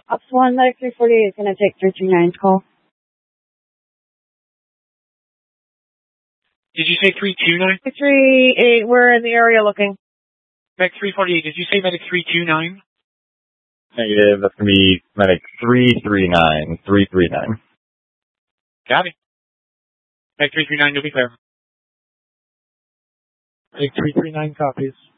Ops 1, Medic 348 is going to take 339's call. Did you say 329? 338, we're in the area looking. Medic 348, did you say Medic 329? Negative, that's going to be Medic 339. 339. Got it. Medic 339, you'll be clear. Medic 339 copies.